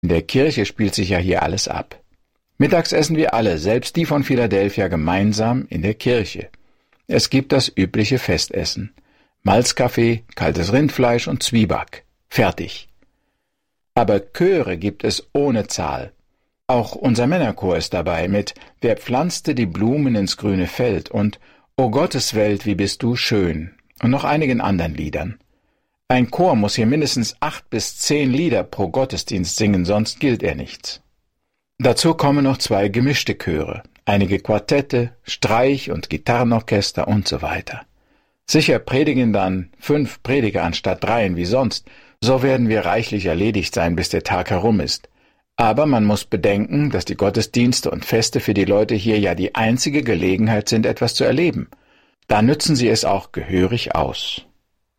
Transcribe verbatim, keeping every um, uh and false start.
In der Kirche spielt sich ja hier alles ab. Mittags essen wir alle, selbst die von Philadelphia, gemeinsam in der Kirche. Es gibt das übliche Festessen. Malzkaffee, kaltes Rindfleisch und Zwieback. Fertig. Aber Chöre gibt es ohne Zahl. Auch unser Männerchor ist dabei mit »Wer pflanzte die Blumen ins grüne Feld« und »O Gottes Welt, wie bist du schön« und noch einigen anderen Liedern. Ein Chor muss hier mindestens acht bis zehn Lieder pro Gottesdienst singen, sonst gilt er nichts. Dazu kommen noch zwei gemischte Chöre, einige Quartette, Streich- und Gitarrenorchester und so weiter. Sicher predigen dann fünf Prediger anstatt dreien wie sonst, so werden wir reichlich erledigt sein, bis der Tag herum ist. Aber man muss bedenken, dass die Gottesdienste und Feste für die Leute hier ja die einzige Gelegenheit sind, etwas zu erleben. Da nützen sie es auch gehörig aus.